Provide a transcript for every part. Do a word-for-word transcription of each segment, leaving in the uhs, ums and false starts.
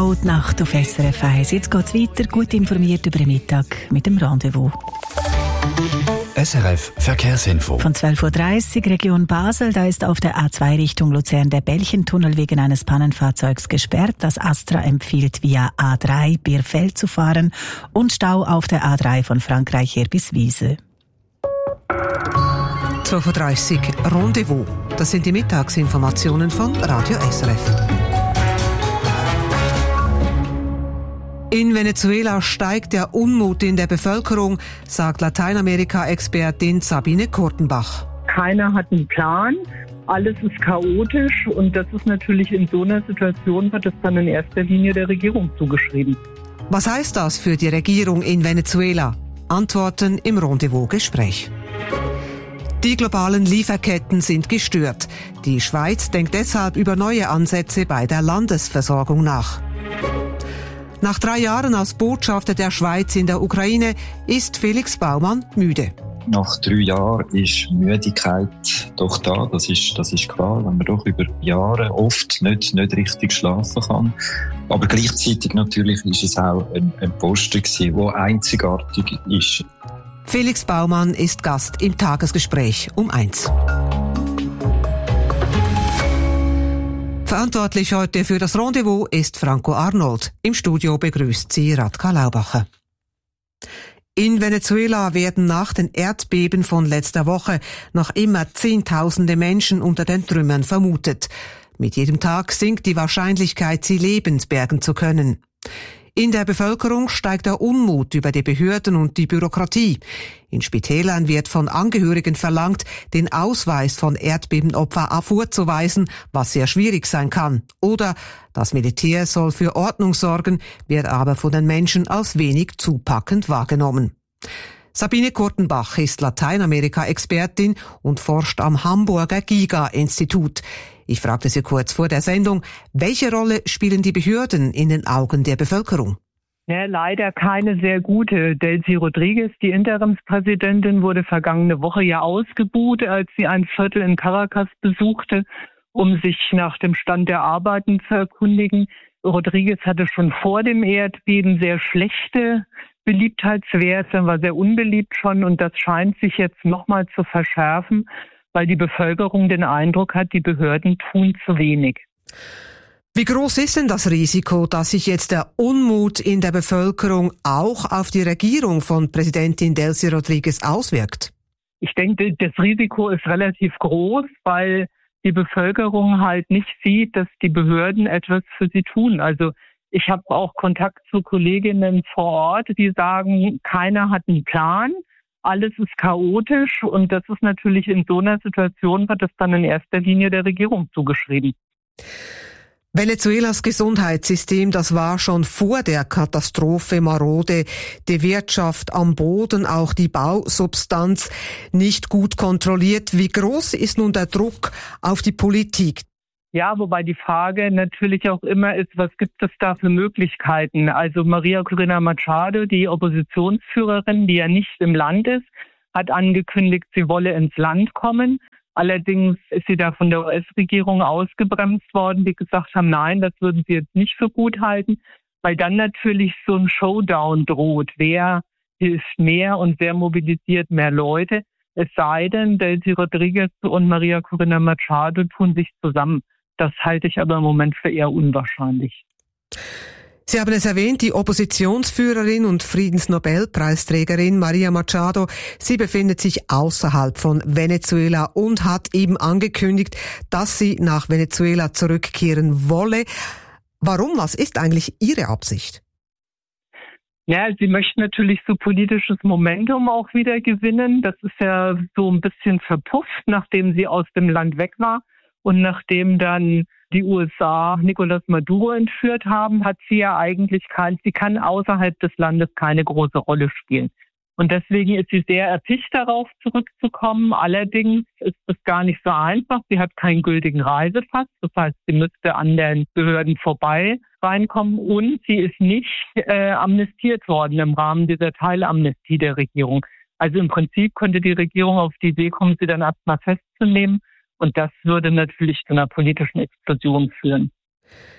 Rendezvous, die Nacht auf S R F eins. Jetzt geht es weiter, gut informiert über den Mittag mit dem Rendezvous. S R F Verkehrsinfo. Von zwölf Uhr dreißig Region Basel, da ist auf der A zwei Richtung Luzern der Belchentunnel wegen eines Pannenfahrzeugs gesperrt. Das Astra empfiehlt via A drei Bierfeld zu fahren und Stau auf der A drei von Frankreich her bis Wiese. zwölf Uhr dreißig Rendezvous. Das sind die Mittagsinformationen von Radio S R F. In Venezuela steigt der Unmut in der Bevölkerung, sagt Lateinamerika-Expertin Sabine Kurtenbach. Keiner hat einen Plan, alles ist chaotisch und das ist natürlich in so einer Situation, wird es dann in erster Linie der Regierung zugeschrieben. Was heißt das für die Regierung in Venezuela? Antworten im Rendezvous-Gespräch. Die globalen Lieferketten sind gestört. Die Schweiz denkt deshalb über neue Ansätze bei der Landesversorgung nach. Nach drei Jahren als Botschafter der Schweiz in der Ukraine ist Felix Baumann müde. Nach drei Jahren ist Müdigkeit doch da, das ist, das ist klar, wenn man doch über Jahre oft nicht, nicht richtig schlafen kann. Aber gleichzeitig natürlich ist es auch ein, ein Posten gewesen, der einzigartig ist. Felix Baumann ist Gast im Tagesgespräch um eins. Verantwortlich heute für das Rendezvous ist Franco Arnold. Im Studio begrüßt sie Radka Laubacher. In Venezuela werden nach den Erdbeben von letzter Woche noch immer Zehntausende Menschen unter den Trümmern vermutet. Mit jedem Tag sinkt die Wahrscheinlichkeit, sie lebend bergen zu können. In der Bevölkerung steigt der Unmut über die Behörden und die Bürokratie. In Spitälern wird von Angehörigen verlangt, den Ausweis von Erdbebenopfern vorzuweisen, was sehr schwierig sein kann. Oder das Militär soll für Ordnung sorgen, wird aber von den Menschen als wenig zupackend wahrgenommen. Sabine Kurtenbach ist Lateinamerika-Expertin und forscht am Hamburger Giga-Institut. Ich fragte sie kurz vor der Sendung, welche Rolle spielen die Behörden in den Augen der Bevölkerung? Ja, leider keine sehr gute. Delcy Rodriguez, die Interimspräsidentin, wurde vergangene Woche ja ausgebuht, als sie ein Viertel in Caracas besuchte, um sich nach dem Stand der Arbeiten zu erkundigen. Rodriguez hatte schon vor dem Erdbeben sehr schlechte Beliebtheitswerte, war sehr unbeliebt schon und das scheint sich jetzt nochmal zu verschärfen, weil die Bevölkerung den Eindruck hat, die Behörden tun zu wenig. Wie groß ist denn das Risiko, dass sich jetzt der Unmut in der Bevölkerung auch auf die Regierung von Präsidentin Delcy Rodriguez auswirkt? Ich denke, das Risiko ist relativ groß, weil die Bevölkerung halt nicht sieht, dass die Behörden etwas für sie tun. Also ich habe auch Kontakt zu Kolleginnen vor Ort, die sagen, keiner hat einen Plan. Alles ist chaotisch und das ist natürlich in so einer Situation, wird das dann in erster Linie der Regierung zugeschrieben. Venezuelas Gesundheitssystem, das war schon vor der Katastrophe marode, die Wirtschaft am Boden, auch die Bausubstanz nicht gut kontrolliert. Wie groß ist nun der Druck auf die Politik? Ja, wobei die Frage natürlich auch immer ist, was gibt es da für Möglichkeiten? Also Maria Corina Machado, die Oppositionsführerin, die ja nicht im Land ist, hat angekündigt, sie wolle ins Land kommen. Allerdings ist sie da von der U S-Regierung ausgebremst worden, die gesagt haben, nein, das würden sie jetzt nicht für gut halten, weil dann natürlich so ein Showdown droht. Wer hilft mehr und wer mobilisiert mehr Leute? Es sei denn, Delcy Rodriguez und Maria Corina Machado tun sich zusammen. Das halte ich aber im Moment für eher unwahrscheinlich. Sie haben es erwähnt, die Oppositionsführerin und Friedensnobelpreisträgerin Maria Machado, sie befindet sich außerhalb von Venezuela und hat eben angekündigt, dass sie nach Venezuela zurückkehren wolle. Warum? Was ist eigentlich ihre Absicht? Ja, sie möchte natürlich so politisches Momentum auch wieder gewinnen. Das ist ja so ein bisschen verpufft, nachdem sie aus dem Land weg war. Und nachdem dann die U S A Nicolás Maduro entführt haben, hat sie ja eigentlich kein, sie kann außerhalb des Landes keine große Rolle spielen. Und deswegen ist sie sehr erpicht darauf, zurückzukommen. Allerdings ist es gar nicht so einfach. Sie hat keinen gültigen Reisepass. Das heißt, sie müsste an den Behörden vorbei reinkommen. Und sie ist nicht äh, amnestiert worden im Rahmen dieser Teilamnestie der Regierung. Also im Prinzip könnte die Regierung auf die Idee kommen, sie dann erstmal festzunehmen. Und das würde natürlich zu einer politischen Explosion führen.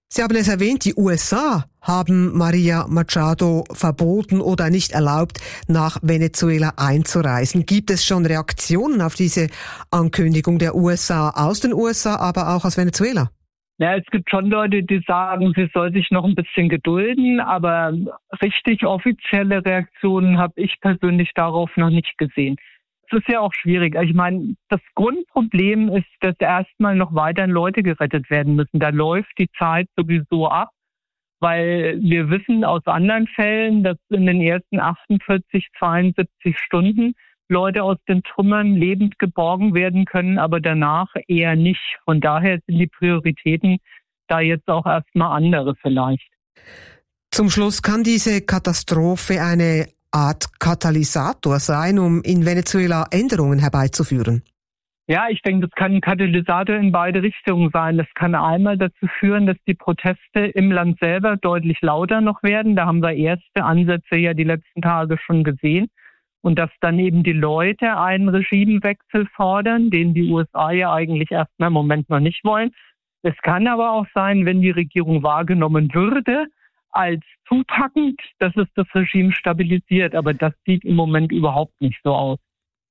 Sie haben es erwähnt, die U S A haben Maria Machado verboten oder nicht erlaubt, nach Venezuela einzureisen. Gibt es schon Reaktionen auf diese Ankündigung der U S A aus den U S A, aber auch aus Venezuela? Ja, es gibt schon Leute, die sagen, sie soll sich noch ein bisschen gedulden, aber richtig offizielle Reaktionen habe ich persönlich darauf noch nicht gesehen. Es ist ja auch schwierig. Ich meine, das Grundproblem ist, dass erstmal noch weiterhin Leute gerettet werden müssen. Da läuft die Zeit sowieso ab, weil wir wissen aus anderen Fällen, dass in den ersten achtundvierzig, zweiundsiebzig Stunden Leute aus den Trümmern lebend geborgen werden können, aber danach eher nicht. Von daher sind die Prioritäten da jetzt auch erstmal andere vielleicht. Zum Schluss, kann diese Katastrophe eine Art Katalysator sein, um in Venezuela Änderungen herbeizuführen? Ja, ich denke, das kann ein Katalysator in beide Richtungen sein. Das kann einmal dazu führen, dass die Proteste im Land selber deutlich lauter noch werden. Da haben wir erste Ansätze ja die letzten Tage schon gesehen. Und dass dann eben die Leute einen Regimewechsel fordern, den die U S A ja eigentlich erstmal im Moment noch nicht wollen. Es kann aber auch sein, wenn die Regierung wahrgenommen würde, als zupackend, dass es das Regime stabilisiert. Aber das sieht im Moment überhaupt nicht so aus.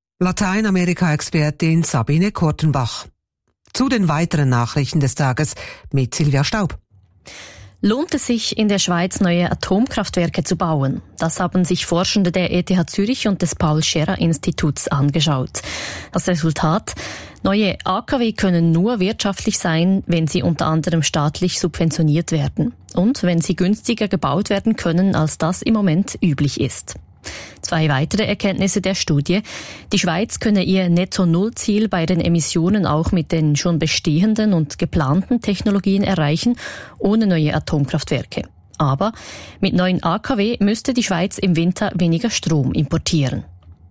Lateinamerika-Expertin Sabine Kortenbach. Zu den weiteren Nachrichten des Tages mit Silvia Staub. Lohnt es sich, in der Schweiz neue Atomkraftwerke zu bauen? Das haben sich Forschende der E T H Zürich und des Paul-Scherrer-Instituts angeschaut. Das Resultat? Neue A K W können nur wirtschaftlich sein, wenn sie unter anderem staatlich subventioniert werden und wenn sie günstiger gebaut werden können, als das im Moment üblich ist. Zwei weitere Erkenntnisse der Studie. Die Schweiz könne ihr Netto-Null-Ziel bei den Emissionen auch mit den schon bestehenden und geplanten Technologien erreichen, ohne neue Atomkraftwerke. Aber mit neuen A K W müsste die Schweiz im Winter weniger Strom importieren.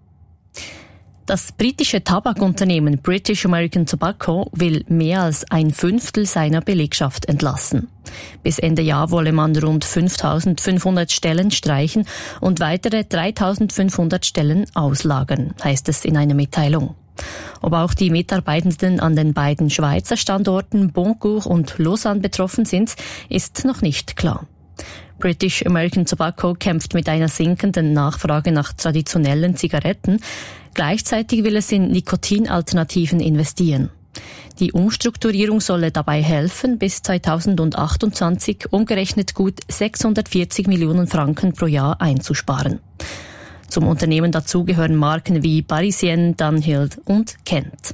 Das britische Tabakunternehmen British American Tobacco will mehr als ein Fünftel seiner Belegschaft entlassen. Bis Ende Jahr wolle man rund fünftausendfünfhundert Stellen streichen und weitere dreitausendfünfhundert Stellen auslagern, heißt es in einer Mitteilung. Ob auch die Mitarbeitenden an den beiden Schweizer Standorten Boncourt und Lausanne betroffen sind, ist noch nicht klar. British American Tobacco kämpft mit einer sinkenden Nachfrage nach traditionellen Zigaretten. Gleichzeitig will es in Nikotinalternativen investieren. Die Umstrukturierung solle dabei helfen, bis zweitausendachtundzwanzig umgerechnet gut sechshundertvierzig Millionen Franken pro Jahr einzusparen. Zum Unternehmen dazu gehören Marken wie Parisien, Dunhill und Kent.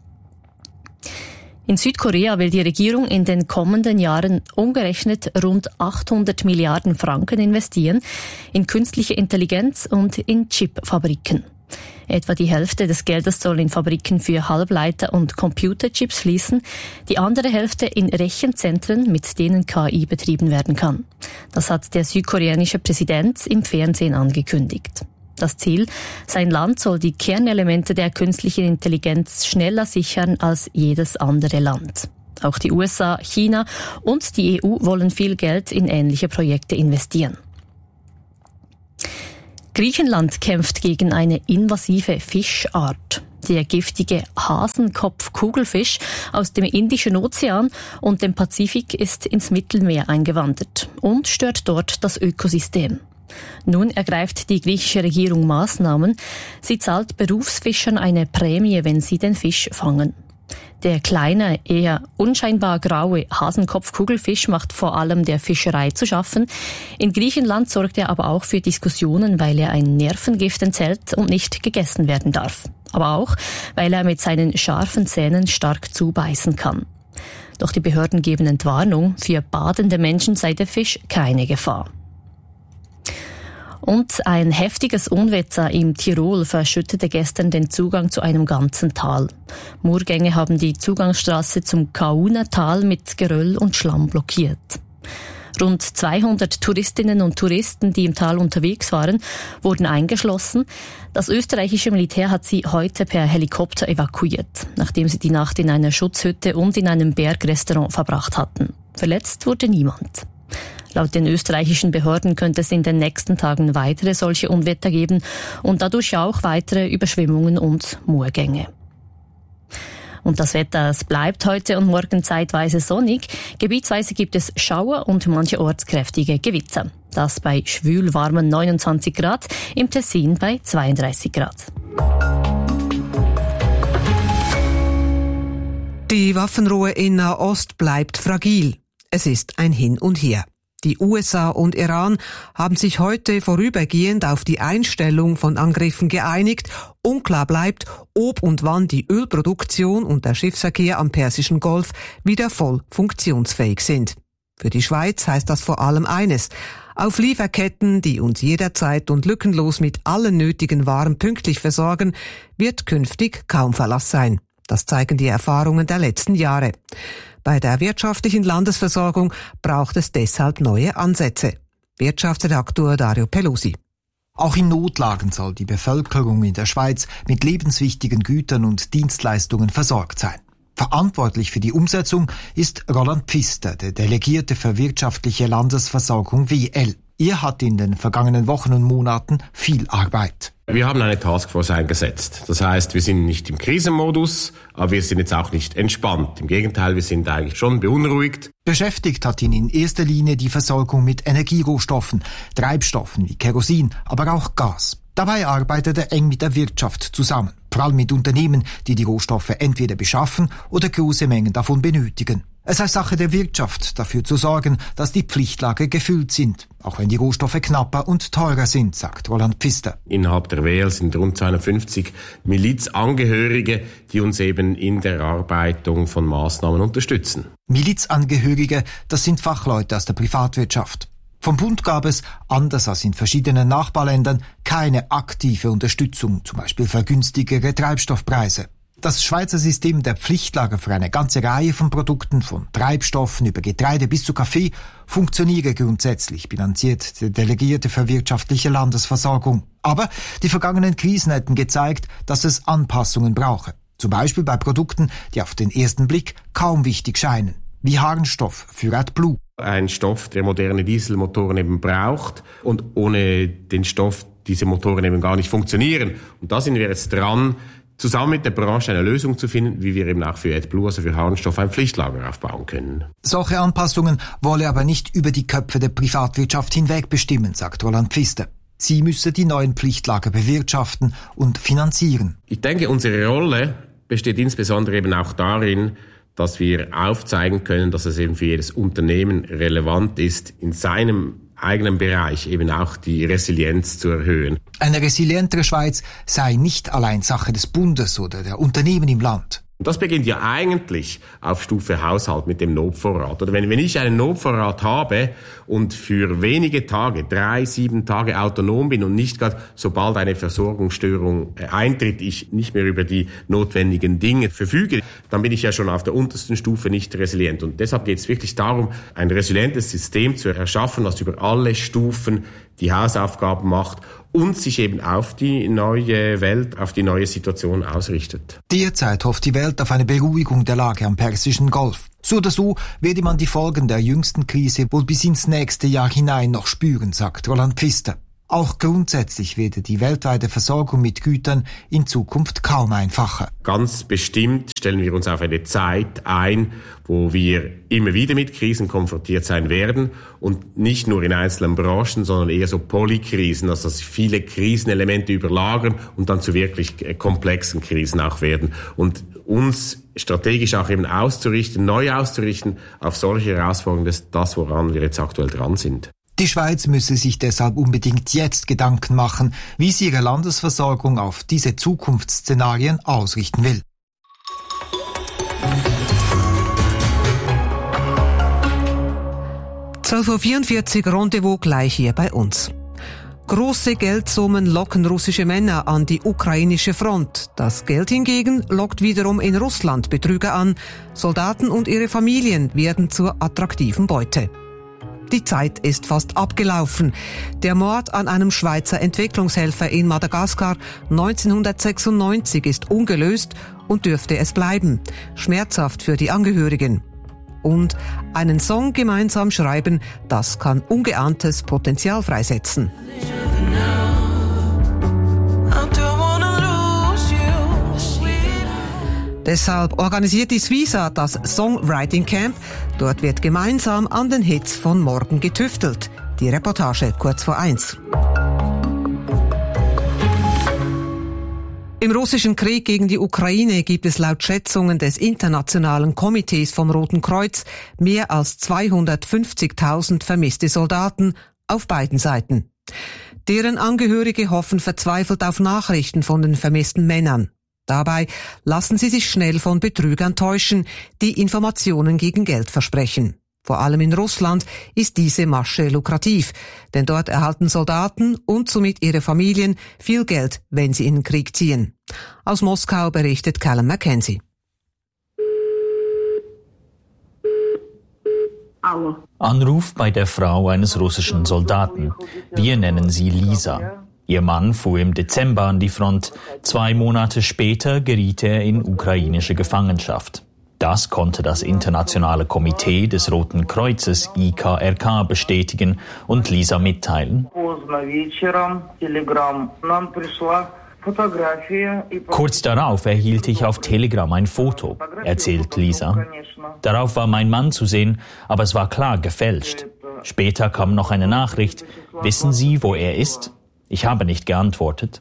In Südkorea will die Regierung in den kommenden Jahren umgerechnet rund achthundert Milliarden Franken investieren in künstliche Intelligenz und in Chipfabriken. Etwa die Hälfte des Geldes soll in Fabriken für Halbleiter und Computerchips fließen, die andere Hälfte in Rechenzentren, mit denen K I betrieben werden kann. Das hat der südkoreanische Präsident im Fernsehen angekündigt. Das Ziel, sein Land soll die Kernelemente der künstlichen Intelligenz schneller sichern als jedes andere Land. Auch die U S A, China und die E U wollen viel Geld in ähnliche Projekte investieren. Griechenland kämpft gegen eine invasive Fischart. Der giftige Hasenkopf-Kugelfisch aus dem Indischen Ozean und dem Pazifik ist ins Mittelmeer eingewandert und stört dort das Ökosystem. Nun ergreift die griechische Regierung Maßnahmen. Sie zahlt Berufsfischern eine Prämie, wenn sie den Fisch fangen. Der kleine, eher unscheinbar graue Hasenkopf-Kugelfisch macht vor allem der Fischerei zu schaffen. In Griechenland sorgt er aber auch für Diskussionen, weil er ein Nervengift enthält und nicht gegessen werden darf. Aber auch, weil er mit seinen scharfen Zähnen stark zubeißen kann. Doch die Behörden geben Entwarnung, für badende Menschen sei der Fisch keine Gefahr. Und ein heftiges Unwetter im Tirol verschüttete gestern den Zugang zu einem ganzen Tal. Murgänge haben die Zugangsstraße zum Kauner Tal mit Geröll und Schlamm blockiert. Rund zweihundert Touristinnen und Touristen, die im Tal unterwegs waren, wurden eingeschlossen. Das österreichische Militär hat sie heute per Helikopter evakuiert, nachdem sie die Nacht in einer Schutzhütte und in einem Bergrestaurant verbracht hatten. Verletzt wurde niemand. Laut den österreichischen Behörden könnte es in den nächsten Tagen weitere solche Unwetter geben und dadurch auch weitere Überschwemmungen und Murgänge. Und das Wetter, es bleibt heute und morgen zeitweise sonnig. Gebietsweise gibt es Schauer und mancherorts kräftige Gewitter. Das bei schwül warmen neunundzwanzig Grad, im Tessin bei zweiunddreißig Grad. Die Waffenruhe in Nahost bleibt fragil. Es ist ein Hin und Her. Die U S A und Iran haben sich heute vorübergehend auf die Einstellung von Angriffen geeinigt. Unklar bleibt, ob und wann die Ölproduktion und der Schiffsverkehr am Persischen Golf wieder voll funktionsfähig sind. Für die Schweiz heißt das vor allem eines: Auf Lieferketten, die uns jederzeit und lückenlos mit allen nötigen Waren pünktlich versorgen, wird künftig kaum Verlass sein. Das zeigen die Erfahrungen der letzten Jahre. Bei der wirtschaftlichen Landesversorgung braucht es deshalb neue Ansätze. Wirtschaftsredaktor Dario Pelusi. Auch in Notlagen soll die Bevölkerung in der Schweiz mit lebenswichtigen Gütern und Dienstleistungen versorgt sein. Verantwortlich für die Umsetzung ist Roland Pfister, der Delegierte für wirtschaftliche Landesversorgung W L. Er hat in den vergangenen Wochen und Monaten viel Arbeit. Wir haben eine Taskforce eingesetzt. Das heißt, wir sind nicht im Krisenmodus, aber wir sind jetzt auch nicht entspannt. Im Gegenteil, wir sind eigentlich schon beunruhigt. Beschäftigt hat ihn in erster Linie die Versorgung mit Energierohstoffen, Treibstoffen wie Kerosin, aber auch Gas. Dabei arbeitet er eng mit der Wirtschaft zusammen, vor allem mit Unternehmen, die die Rohstoffe entweder beschaffen oder große Mengen davon benötigen. Es sei Sache der Wirtschaft, dafür zu sorgen, dass die Pflichtlager gefüllt sind, auch wenn die Rohstoffe knapper und teurer sind, sagt Roland Pfister. Innerhalb der W L sind rund zweihundertfünfzig Milizangehörige, die uns eben in der Erarbeitung von Maßnahmen unterstützen. Milizangehörige, das sind Fachleute aus der Privatwirtschaft. Vom Bund gab es, anders als in verschiedenen Nachbarländern, keine aktive Unterstützung, zum Beispiel für günstigere Treibstoffpreise. Das Schweizer System der Pflichtlager für eine ganze Reihe von Produkten, von Treibstoffen über Getreide bis zu Kaffee, funktioniere grundsätzlich, bilanziert der Delegierte für wirtschaftliche Landesversorgung. Aber die vergangenen Krisen hätten gezeigt, dass es Anpassungen brauche. Zum Beispiel bei Produkten, die auf den ersten Blick kaum wichtig scheinen, wie Harnstoff für AdBlue. Ein Stoff, der moderne Dieselmotoren eben braucht und ohne den Stoff diese Motoren eben gar nicht funktionieren. Und da sind wir jetzt dran, zusammen mit der Branche eine Lösung zu finden, wie wir eben auch für AdBlue, also für Harnstoff, ein Pflichtlager aufbauen können. Solche Anpassungen wolle aber nicht über die Köpfe der Privatwirtschaft hinweg bestimmen, sagt Roland Pfister. Sie müsse die neuen Pflichtlager bewirtschaften und finanzieren. Ich denke, unsere Rolle besteht insbesondere eben auch darin, dass wir aufzeigen können, dass es eben für jedes Unternehmen relevant ist, in seinem eigenen Bereich eben auch die Resilienz zu erhöhen. Eine resilientere Schweiz sei nicht allein Sache des Bundes oder der Unternehmen im Land. Und das beginnt ja eigentlich auf Stufe Haushalt mit dem Notvorrat. Oder wenn, wenn ich einen Notvorrat habe und für wenige Tage, drei, sieben Tage autonom bin und nicht gerade, sobald eine Versorgungsstörung eintritt, ich nicht mehr über die notwendigen Dinge verfüge, dann bin ich ja schon auf der untersten Stufe nicht resilient. Und deshalb geht es wirklich darum, ein resilientes System zu erschaffen, das über alle Stufen die Hausaufgaben macht und sich eben auf die neue Welt, auf die neue Situation ausrichtet. Derzeit hofft die Welt auf eine Beruhigung der Lage am Persischen Golf. So oder so werde man die Folgen der jüngsten Krise wohl bis ins nächste Jahr hinein noch spüren, sagt Roland Pfister. Auch grundsätzlich werde die weltweite Versorgung mit Gütern in Zukunft kaum einfacher. Ganz bestimmt stellen wir uns auf eine Zeit ein, wo wir immer wieder mit Krisen konfrontiert sein werden und nicht nur in einzelnen Branchen, sondern eher so Polykrisen, also dass viele Krisenelemente überlagern und dann zu wirklich komplexen Krisen auch werden. Und uns strategisch auch eben auszurichten, neu auszurichten auf solche Herausforderungen, das ist das, woran wir jetzt aktuell dran sind. Die Schweiz müsse sich deshalb unbedingt jetzt Gedanken machen, wie sie ihre Landesversorgung auf diese Zukunftsszenarien ausrichten will. zwölf Uhr vierundvierzig Rendezvous gleich hier bei uns. Große Geldsummen locken russische Männer an die ukrainische Front. Das Geld hingegen lockt wiederum in Russland Betrüger an. Soldaten und ihre Familien werden zur attraktiven Beute. Die Zeit ist fast abgelaufen. Der Mord an einem Schweizer Entwicklungshelfer in Madagaskar neunzehnhundertsechsundneunzig ist ungelöst und dürfte es bleiben. Schmerzhaft für die Angehörigen. Und einen Song gemeinsam schreiben, das kann ungeahntes Potenzial freisetzen. Deshalb organisiert die Suiza das Songwriting Camp. Dort wird gemeinsam an den Hits von morgen getüftelt. Die Reportage kurz vor eins. Im russischen Krieg gegen die Ukraine gibt es laut Schätzungen des Internationalen Komitees vom Roten Kreuz mehr als zweihundertfünfzigtausend vermisste Soldaten auf beiden Seiten. Deren Angehörige hoffen verzweifelt auf Nachrichten von den vermissten Männern. Dabei lassen sie sich schnell von Betrügern täuschen, die Informationen gegen Geld versprechen. Vor allem in Russland ist diese Masche lukrativ, denn dort erhalten Soldaten und somit ihre Familien viel Geld, wenn sie in den Krieg ziehen. Aus Moskau berichtet Callum Mackenzie. Anruf bei der Frau eines russischen Soldaten. Wir nennen sie Lisa. Ihr Mann fuhr im Dezember an die Front. Zwei Monate später geriet er in ukrainische Gefangenschaft. Das konnte das Internationale Komitee des Roten Kreuzes I K R K bestätigen und Lisa mitteilen. Kurz darauf erhielt ich auf Telegram ein Foto, erzählt Lisa. Darauf war mein Mann zu sehen, aber es war klar gefälscht. Später kam noch eine Nachricht. Wissen Sie, wo er ist? Ich habe nicht geantwortet.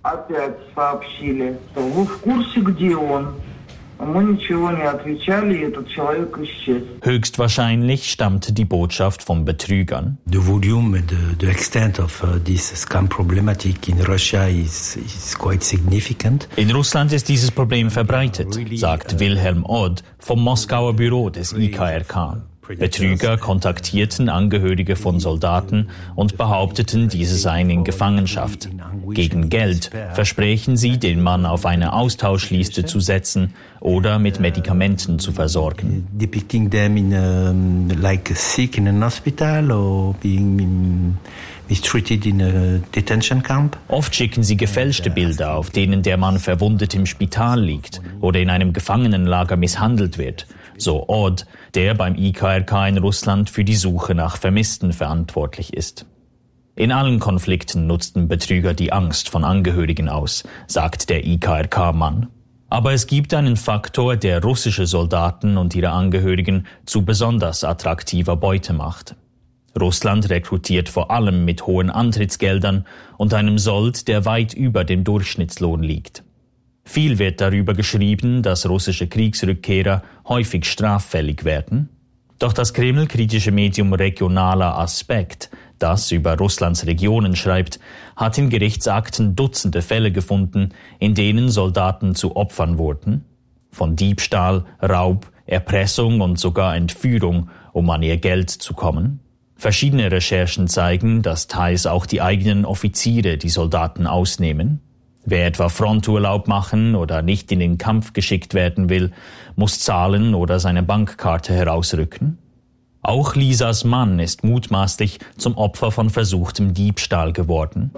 Höchstwahrscheinlich stammte die Botschaft von Betrügern. The volume and the, the extent of uh, this scam problematic in Russia is, is quite significant. In Russland ist dieses Problem verbreitet, sagt Wilhelm Odd vom Moskauer Büro des I K R K. Betrüger kontaktierten Angehörige von Soldaten und behaupteten, diese seien in Gefangenschaft. Gegen Geld versprechen sie, den Mann auf eine Austauschliste zu setzen oder mit Medikamenten zu versorgen. Depicting them in um, like sick in an hospital or being mistreated in a detention camp. Oft schicken sie gefälschte Bilder, auf denen der Mann verwundet im Spital liegt oder in einem Gefangenenlager misshandelt wird. So Odd, der beim I K R K in Russland für die Suche nach Vermissten verantwortlich ist. In allen Konflikten nutzten Betrüger die Angst von Angehörigen aus, sagt der I K R K-Mann. Aber es gibt einen Faktor, der russische Soldaten und ihre Angehörigen zu besonders attraktiver Beute macht. Russland rekrutiert vor allem mit hohen Antrittsgeldern und einem Sold, der weit über dem Durchschnittslohn liegt. Viel wird darüber geschrieben, dass russische Kriegsrückkehrer häufig straffällig werden. Doch das Kreml-kritische Medium Regionaler Aspekt, das über Russlands Regionen schreibt, hat in Gerichtsakten Dutzende Fälle gefunden, in denen Soldaten zu Opfern wurden. Von Diebstahl, Raub, Erpressung und sogar Entführung, um an ihr Geld zu kommen. Verschiedene Recherchen zeigen, dass teils auch die eigenen Offiziere die Soldaten ausnehmen. Wer etwa Fronturlaub machen oder nicht in den Kampf geschickt werden will, muss zahlen oder seine Bankkarte herausrücken. Auch Lisas Mann ist mutmaßlich zum Opfer von versuchtem Diebstahl geworden.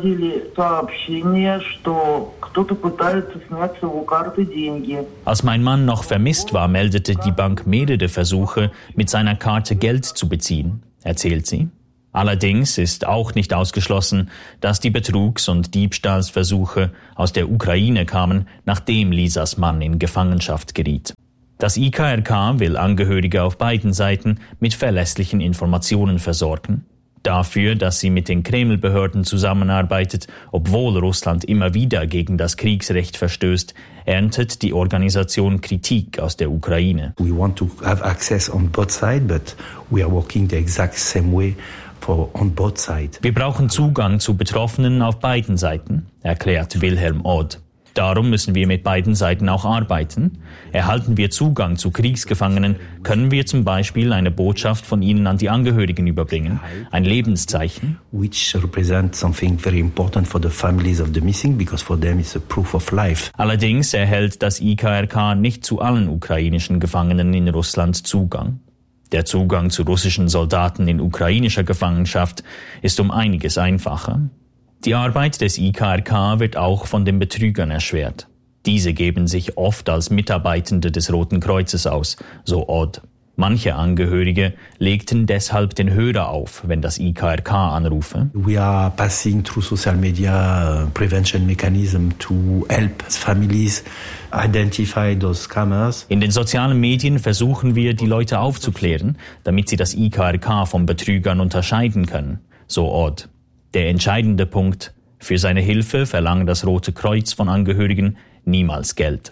Als mein Mann noch vermisst war, meldete die Bank mehrere Versuche, mit seiner Karte Geld zu beziehen, erzählt sie. Allerdings ist auch nicht ausgeschlossen, dass die Betrugs- und Diebstahlsversuche aus der Ukraine kamen, nachdem Lisas Mann in Gefangenschaft geriet. Das I K R K will Angehörige auf beiden Seiten mit verlässlichen Informationen versorgen. Dafür, dass sie mit den Kreml-Behörden zusammenarbeitet, obwohl Russland immer wieder gegen das Kriegsrecht verstößt, erntet die Organisation Kritik aus der Ukraine. We want to have access on both sides, but we are working the exact same way. Wir brauchen Zugang zu Betroffenen auf beiden Seiten, erklärt Wilhelm Odd. Darum müssen wir mit beiden Seiten auch arbeiten. Erhalten wir Zugang zu Kriegsgefangenen, können wir zum Beispiel eine Botschaft von ihnen an die Angehörigen überbringen, ein Lebenszeichen. Which represents something very important for the families of the missing, because for them it's a proof of life. Allerdings erhält das I K R K nicht zu allen ukrainischen Gefangenen in Russland Zugang. Der Zugang zu russischen Soldaten in ukrainischer Gefangenschaft ist um einiges einfacher. Die Arbeit des I K R K wird auch von den Betrügern erschwert. Diese geben sich oft als Mitarbeitende des Roten Kreuzes aus, so Odd. Manche Angehörige legten deshalb den Hörer auf, wenn das I K R K anrufe. We are passing through social media prevention mechanism to help families identify those scammers. In den sozialen Medien versuchen wir, die Leute aufzuklären, damit sie das I K R K von Betrügern unterscheiden können, so Odd. Der entscheidende Punkt: Für seine Hilfe verlangt das Rote Kreuz von Angehörigen niemals Geld.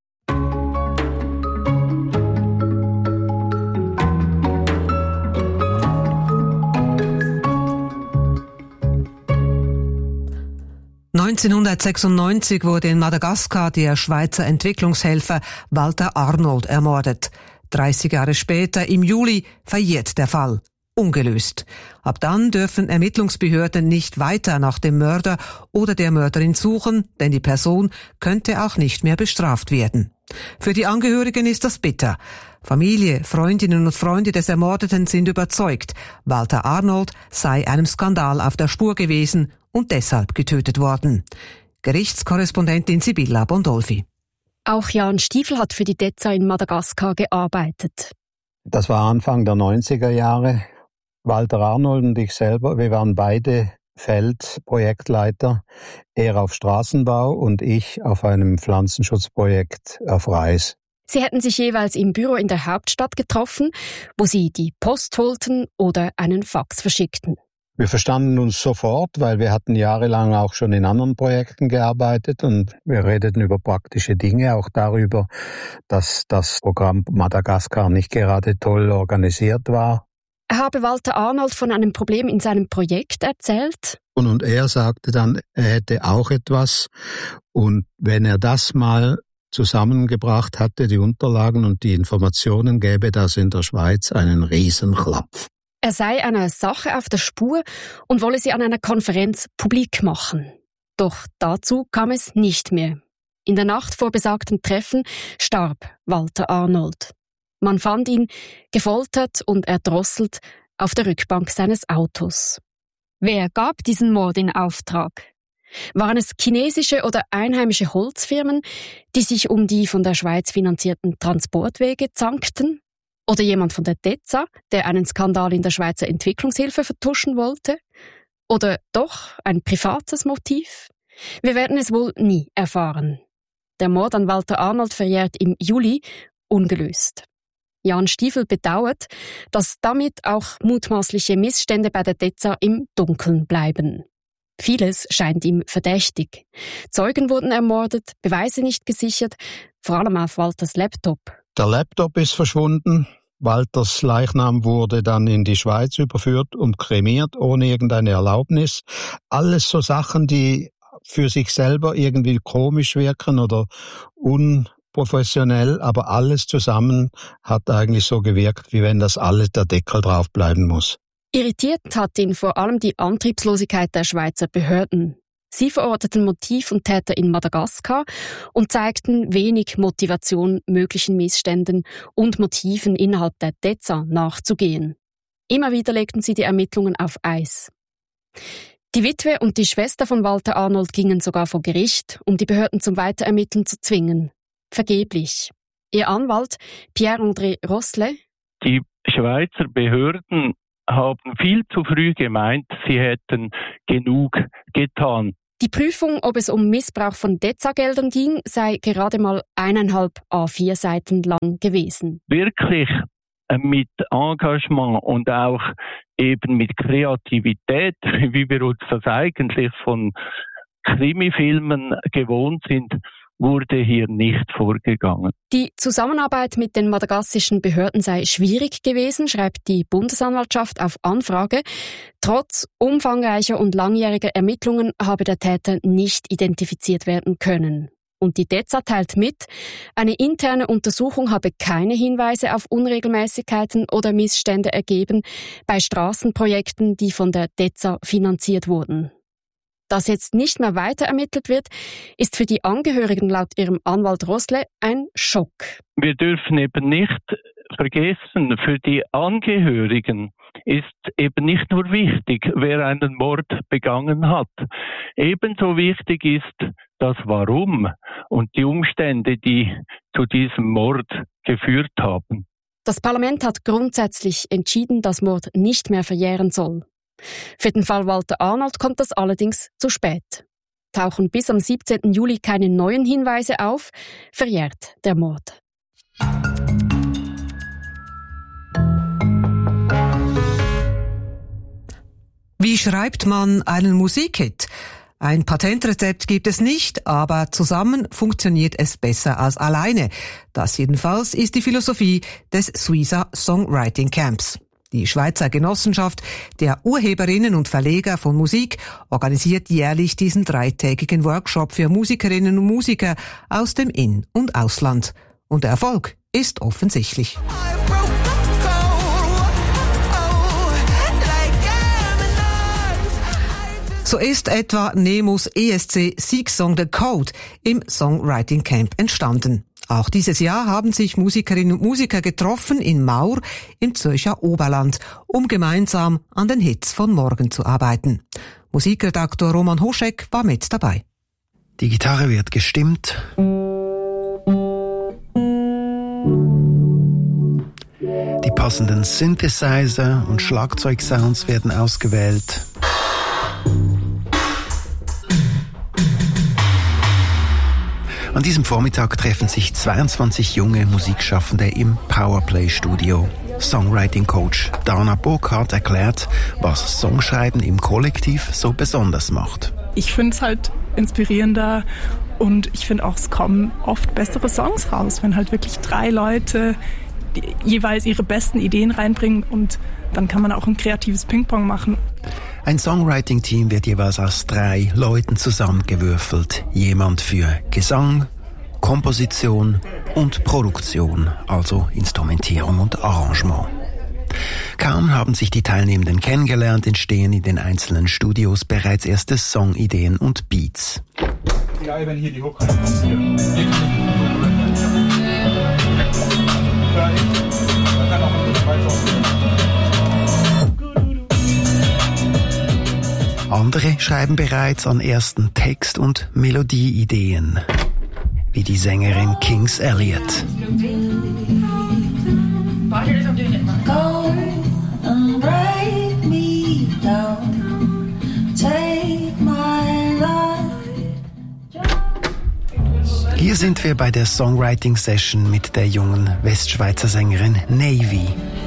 neunzehnhundertsechsundneunzig wurde in Madagaskar der Schweizer Entwicklungshelfer Walter Arnold ermordet. dreißig Jahre später, im Juli, verjährt der Fall. Ungelöst. Ab dann dürfen Ermittlungsbehörden nicht weiter nach dem Mörder oder der Mörderin suchen, denn die Person könnte auch nicht mehr bestraft werden. Für die Angehörigen ist das bitter. Familie, Freundinnen und Freunde des Ermordeten sind überzeugt, Walter Arnold sei einem Skandal auf der Spur gewesen und deshalb getötet worden. Gerichtskorrespondentin Sibylla Bondolfi. Auch Jan Stiefel hat für die DEZA in Madagaskar gearbeitet. Das war Anfang der neunziger Jahre. Walter Arnold und ich selber, wir waren beide Feldprojektleiter. Er auf Straßenbau und ich auf einem Pflanzenschutzprojekt auf Reis. Sie hätten sich jeweils im Büro in der Hauptstadt getroffen, wo sie die Post holten oder einen Fax verschickten. Wir verstanden uns sofort, weil wir hatten jahrelang auch schon in anderen Projekten gearbeitet und wir redeten über praktische Dinge, auch darüber, dass das Programm Madagaskar nicht gerade toll organisiert war. Habe Walter Arnold von einem Problem in seinem Projekt erzählt? Und, und er sagte dann, er hätte auch etwas und wenn er das mal zusammengebracht hatte, die Unterlagen und die Informationen, gäbe das in der Schweiz einen Riesenklapf. Er sei einer Sache auf der Spur und wolle sie an einer Konferenz publik machen. Doch dazu kam es nicht mehr. In der Nacht vor besagtem Treffen starb Walter Arnold. Man fand ihn gefoltert und erdrosselt auf der Rückbank seines Autos. Wer gab diesen Mord in Auftrag? Waren es chinesische oder einheimische Holzfirmen, die sich um die von der Schweiz finanzierten Transportwege zankten? Oder jemand von der DEZA, der einen Skandal in der Schweizer Entwicklungshilfe vertuschen wollte? Oder doch ein privates Motiv? Wir werden es wohl nie erfahren. Der Mord an Walter Arnold verjährt im Juli ungelöst. Jan Stiefel bedauert, dass damit auch mutmaßliche Missstände bei der DEZA im Dunkeln bleiben. Vieles scheint ihm verdächtig. Zeugen wurden ermordet, Beweise nicht gesichert, vor allem auf Walters Laptop. Der Laptop ist verschwunden. Walters Leichnam wurde dann in die Schweiz überführt und kremiert, ohne irgendeine Erlaubnis. Alles so Sachen, die für sich selber irgendwie komisch wirken oder unprofessionell, aber alles zusammen hat eigentlich so gewirkt, wie wenn das alles der Deckel drauf bleiben muss. Irritiert hat ihn vor allem die Antriebslosigkeit der Schweizer Behörden. Sie verorteten Motiv und Täter in Madagaskar und zeigten wenig Motivation, möglichen Missständen und Motiven innerhalb der DEZA nachzugehen. Immer wieder legten sie die Ermittlungen auf Eis. Die Witwe und die Schwester von Walter Arnold gingen sogar vor Gericht, um die Behörden zum Weiterermitteln zu zwingen. Vergeblich. Ihr Anwalt, Pierre-André Rossle: Die Schweizer Behörden haben viel zu früh gemeint, sie hätten genug getan. Die Prüfung, ob es um Missbrauch von DEZA-Geldern ging, sei gerade mal eineinhalb A vier Seiten lang gewesen. Wirklich mit Engagement und auch eben mit Kreativität, wie wir uns das eigentlich von Krimifilmen gewohnt sind, wurde hier nicht vorgegangen. Die Zusammenarbeit mit den madagassischen Behörden sei schwierig gewesen, schreibt die Bundesanwaltschaft auf Anfrage. Trotz umfangreicher und langjähriger Ermittlungen habe der Täter nicht identifiziert werden können. Und die DEZA teilt mit, eine interne Untersuchung habe keine Hinweise auf Unregelmäßigkeiten oder Missstände ergeben bei Straßenprojekten, die von der DEZA finanziert wurden. Dass jetzt nicht mehr weiter ermittelt wird, ist für die Angehörigen laut ihrem Anwalt Rossle ein Schock. Wir dürfen eben nicht vergessen, für die Angehörigen ist eben nicht nur wichtig, wer einen Mord begangen hat. Ebenso wichtig ist das Warum und die Umstände, die zu diesem Mord geführt haben. Das Parlament hat grundsätzlich entschieden, dass Mord nicht mehr verjähren soll. Für den Fall Walter Arnold kommt das allerdings zu spät. Tauchen bis am siebzehnten Juli keine neuen Hinweise auf, verjährt der Mord. Wie schreibt man einen Musikhit? Ein Patentrezept gibt es nicht, aber zusammen funktioniert es besser als alleine. Das jedenfalls ist die Philosophie des Suiza Songwriting Camps. Die Schweizer Genossenschaft der Urheberinnen und Verleger von Musik organisiert jährlich diesen dreitägigen Workshop für Musikerinnen und Musiker aus dem In- und Ausland. Und der Erfolg ist offensichtlich. So ist etwa Nemos E S C Siegsong The Code im Songwriting Camp entstanden. Auch dieses Jahr haben sich Musikerinnen und Musiker getroffen in Maur im Zürcher Oberland, um gemeinsam an den Hits von morgen zu arbeiten. Musikredaktor Roman Hoschek war mit dabei. Die Gitarre wird gestimmt. Die passenden Synthesizer und Schlagzeugsounds werden ausgewählt. An diesem Vormittag treffen sich zweiundzwanzig junge Musikschaffende im Powerplay-Studio. Songwriting-Coach Dana Burkhardt erklärt, was Songschreiben im Kollektiv so besonders macht. Ich finde es halt inspirierender und ich finde auch, es kommen oft bessere Songs raus, wenn halt wirklich drei Leute die jeweils ihre besten Ideen reinbringen und dann kann man auch ein kreatives Ping-Pong machen. Ein Songwriting-Team wird jeweils aus drei Leuten zusammengewürfelt. Jemand für Gesang, Komposition und Produktion, also Instrumentierung und Arrangement. Kaum haben sich die Teilnehmenden kennengelernt, entstehen in den einzelnen Studios bereits erste Songideen und Beats. Ja, wenn hier die Hook reinkommt. Hier. Andere schreiben bereits an ersten Text- und Melodieideen, wie die Sängerin Kings Elliot. Hier sind wir bei der Songwriting-Session mit der jungen Westschweizer Sängerin Navy.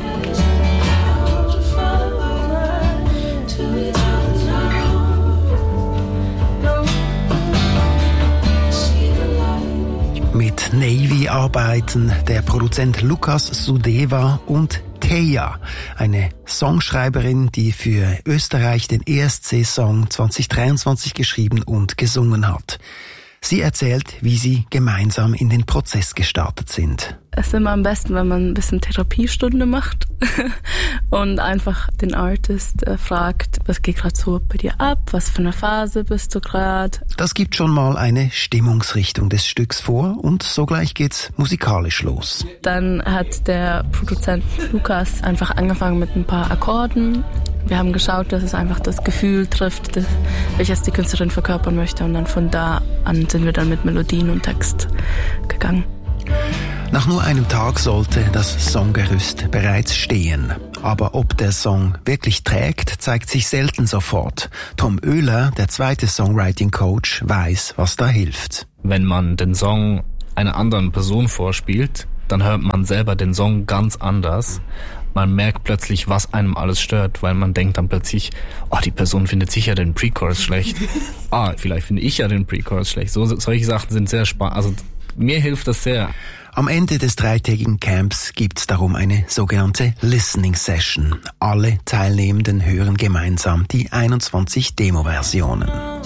Mit Navy arbeiten der Produzent Lukas Sudeva und Teja, eine Songschreiberin, die für Österreich den E S C-Song zwanzig dreiundzwanzig geschrieben und gesungen hat. Sie erzählt, wie sie gemeinsam in den Prozess gestartet sind. Es ist immer am besten, wenn man ein bisschen Therapiestunde macht und einfach den Artist äh, fragt, was geht gerade so bei dir ab, was für eine Phase bist du gerade. Das gibt schon mal eine Stimmungsrichtung des Stücks vor und sogleich geht's musikalisch los. Dann hat der Produzent Lukas einfach angefangen mit ein paar Akkorden. Wir haben geschaut, dass es einfach das Gefühl trifft, das, welches die Künstlerin verkörpern möchte. Und dann von da an sind wir dann mit Melodien und Text gegangen. Nach nur einem Tag sollte das Songgerüst bereits stehen. Aber ob der Song wirklich trägt, zeigt sich selten sofort. Tom Oehler, der zweite Songwriting-Coach, weiß, was da hilft. Wenn man den Song einer anderen Person vorspielt, dann hört man selber den Song ganz anders. Man merkt plötzlich, was einem alles stört, weil man denkt dann plötzlich, oh, die Person findet sicher den Pre-Chorus schlecht. Ah, vielleicht finde ich ja den Pre-Chorus schlecht. So, solche Sachen sind sehr spannend. Also mir hilft das sehr. Am Ende des dreitägigen Camps gibt's darum eine sogenannte Listening Session. Alle Teilnehmenden hören gemeinsam die einundzwanzig Demo-Versionen.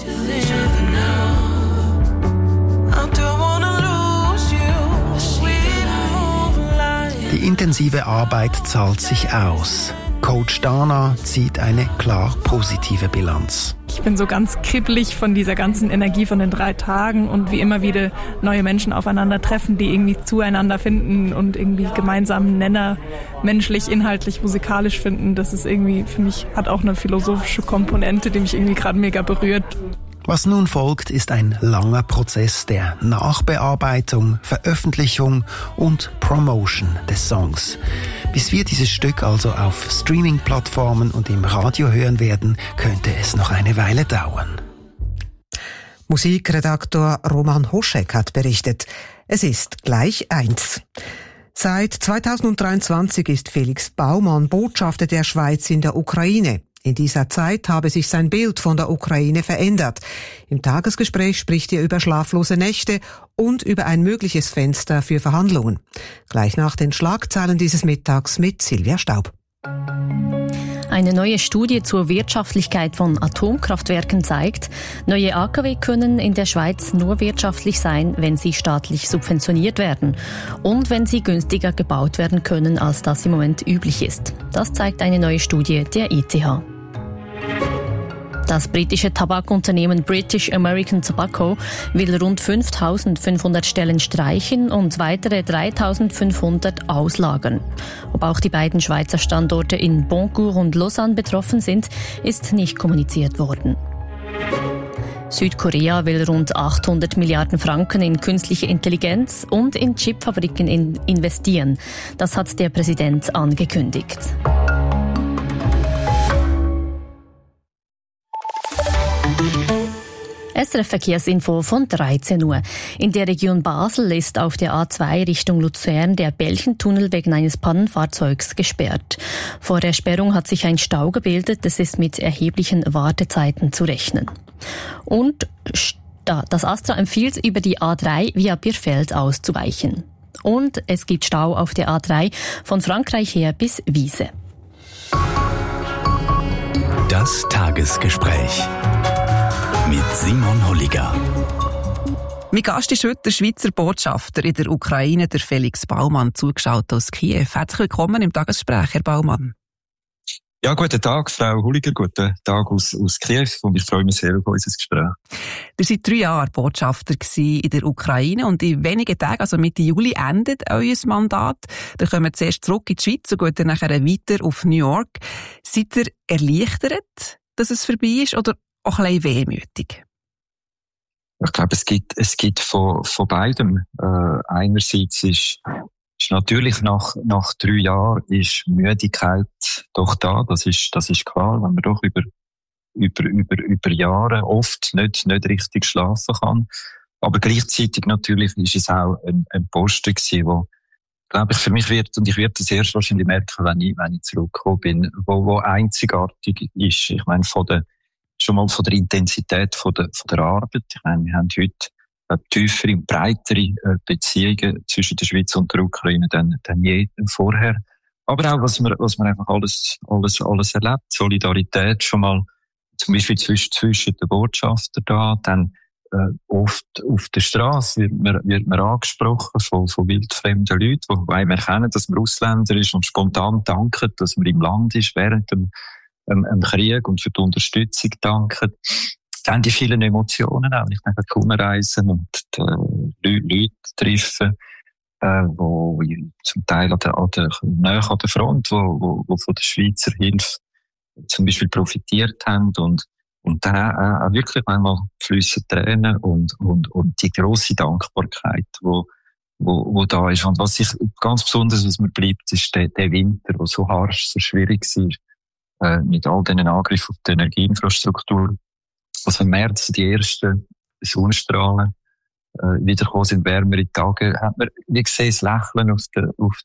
Die intensive Arbeit zahlt sich aus. Coach Dana zieht eine klar positive Bilanz. Ich bin so ganz kribbelig von dieser ganzen Energie von den drei Tagen und wie immer wieder neue Menschen aufeinandertreffen, die irgendwie zueinander finden und irgendwie gemeinsamen Nenner menschlich, inhaltlich, musikalisch finden. Das ist irgendwie, für mich, hat auch eine philosophische Komponente, die mich irgendwie gerade mega berührt. Was nun folgt, ist ein langer Prozess der Nachbearbeitung, Veröffentlichung und Promotion des Songs. Bis wir dieses Stück also auf Streaming-Plattformen und im Radio hören werden, könnte es noch eine Weile dauern. Musikredaktor Roman Hoschek hat berichtet, es ist gleich eins. Seit zweitausenddreiundzwanzig ist Felix Baumann Botschafter der Schweiz in der Ukraine. In dieser Zeit habe sich sein Bild von der Ukraine verändert. Im Tagesgespräch spricht er über schlaflose Nächte und über ein mögliches Fenster für Verhandlungen. Gleich nach den Schlagzeilen dieses Mittags mit Silvia Staub. Eine neue Studie zur Wirtschaftlichkeit von Atomkraftwerken zeigt, neue A K W können in der Schweiz nur wirtschaftlich sein, wenn sie staatlich subventioniert werden und wenn sie günstiger gebaut werden können, als das im Moment üblich ist. Das zeigt eine neue Studie der I T H. Das britische Tabakunternehmen British American Tobacco will rund fünftausendfünfhundert Stellen streichen und weitere dreitausendfünfhundert auslagern. Ob auch die beiden Schweizer Standorte in Boncourt und Lausanne betroffen sind, ist nicht kommuniziert worden. Südkorea will rund achthundert Milliarden Franken in künstliche Intelligenz und in Chipfabriken in investieren. Das hat der Präsident angekündigt. S R F Verkehrsinfo von dreizehn Uhr. In der Region Basel ist auf der A zwei Richtung Luzern der Belchentunnel wegen eines Pannenfahrzeugs gesperrt. Vor der Sperrung hat sich ein Stau gebildet. Es ist mit erheblichen Wartezeiten zu rechnen. Und das Astra empfiehlt, über die A drei via Birfeld auszuweichen. Und es gibt Stau auf der A drei von Frankreich her bis Wiese. Das Tagesgespräch mit Simon Holliger. Mein Gast ist heute der Schweizer Botschafter in der Ukraine, der Felix Baumann, zugeschaut aus Kiew. Herzlich willkommen im Tagesgespräch, Herr Baumann. Ja, guten Tag, Frau Holliger, guten Tag aus, aus Kiew und ich freue mich sehr auf unser Gespräch. Ihr seid drei Jahre Botschafter in der Ukraine und in wenigen Tagen, also Mitte Juli, endet euer Mandat. Dann kommen wir zuerst zurück in die Schweiz und gehen dann nachher weiter auf New York. Seid ihr erleichtert, dass es vorbei ist, oder auch ein bisschen wehmütig? Ich glaube, es gibt, es gibt von, von beidem. Äh, einerseits ist, ist natürlich nach, nach drei Jahren ist Müdigkeit doch da. Das ist, das ist klar, wenn man doch über, über, über, über Jahre oft nicht, nicht richtig schlafen kann. Aber gleichzeitig natürlich ist es auch ein, ein Posten gewesen, wo, glaube ich, für mich wird, und ich werde das erst wahrscheinlich merken, wenn ich, wenn ich zurückgekommen bin, wo, wo einzigartig ist. Ich meine, von der, schon mal von der Intensität von der, von der Arbeit. Ich meine, wir haben heute äh, tiefere und breitere äh, Beziehungen zwischen der Schweiz und der Ukraine denn, denn je vorher. Aber auch, was man, was man einfach alles, alles, alles erlebt. Solidarität schon mal, zum Beispiel zwischen, zwischen den Botschaftern da, dann, äh, oft auf der Straße wird man, wird man angesprochen von, von wildfremden Leuten, die einem erkennen, dass man Ausländer ist und spontan danken, dass man im Land ist während dem im Krieg und für die Unterstützung danken. Dann die vielen Emotionen auch. Ich denke, die Reisen und die Leute treffen, äh, wo zum Teil an der, an der, nahe an der Front, wo, wo, wo von der Schweizer Hilfe zum Beispiel profitiert haben und, und dann auch, auch wirklich einmal fliessen Tränen und, und, und die grosse Dankbarkeit, wo, wo, wo da ist. Und was sich ganz besonders, was mir bleibt, ist der, der Winter, der so harsch, so schwierig war. Mit all diesen Angriffen auf die Energieinfrastruktur. Als im März die ersten Sonnenstrahlen äh, wiedergekommen sind, wärmere Tage, hat man, wie gesehen, das Lächeln auf der, auf